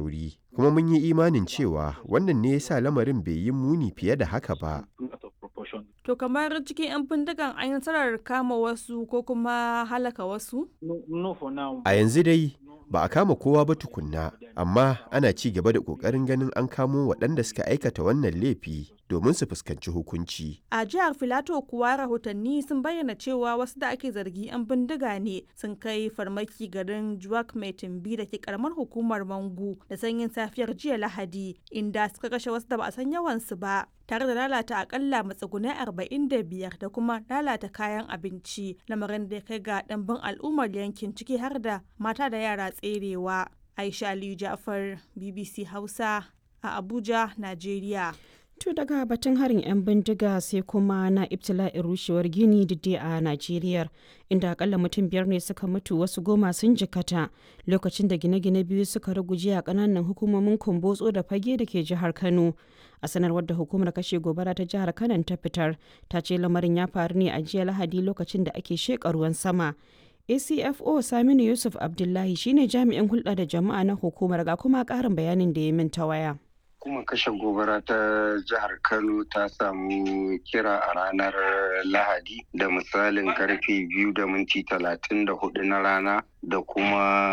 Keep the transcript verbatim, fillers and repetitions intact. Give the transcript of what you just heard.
sauri, kuma mun yi imanin cewa wannan ne ya sa lamarin bai yi muni fiye da haka ba. To kamar cikin 'yan bindigan an yi nasarar kama wasu ko kuma halaka wasu? A yanzu dai ba a kama kowa ba tukunna, amma ana ci gaba da ƙoƙarin ganin an kamo waɗanda suka aikata wannan laifi domin su fuskanci hukunci. A jihar Filato kuwa rahotanni sun bayyana cewa wasu da ake zargi 'yan bindiga ne sun kai farmaki garin Juwak Mai Tumbi da ke karamar hukumar Mangu da sanyin safiyar jiya Lahadi, inda suka kashe wasu da ba a san yawansu ba, tare da lalata akalla matsugunai arba'in da biyar da kuma lalata kayan abinci, lamarin da ya kai ga ɗimbin al'ummar yankin ciki har da mata da yara tserewa. Aisha Aliyu Ja'far, B B C Hausa a Abuja, Najeriya. To daga batun harin 'yan bindiga sai kuma na ibtila'in rushewar gini didde a Najeriya, inda akalla mutum biyar ne suka mutu, wasu goma sun jikata lokacin da gine-gine biyu suka ruguje a kananan hukumomin Kumbotso da Fage da ke jihar Kano. A sanarwar da hukumar kashe gobara ta jihar Kano ta fitar, ta ce lamarin ya faru ne a jiya Lahadi lokacin da ake sheƙa ruwan sama. A C F O Saminu Yusuf Abdullahi shine jami'in hulɗa da jama'a na hukumar, ga kuma ƙarin bayanin da ya min ta waya. Hukumar kashe gobara ta jihar Kano ta samu kira a ranar Lahadi da misalin karfe biyu da minti talatin da hudu na rana da kuma